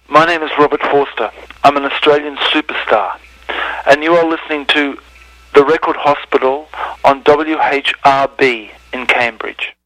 My name is Robert Forster. I'm an Australian superstar. And you are listening to The Record Hospital on WHRB in Cambridge.